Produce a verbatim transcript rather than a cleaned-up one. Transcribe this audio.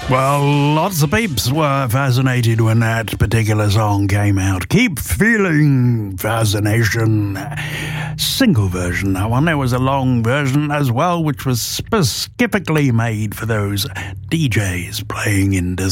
Well, lots of peeps were fascinated when that particular song came out. Keep Feeling Fascination. Single version, that one. There was a long version as well, which was specifically made for those D Js playing in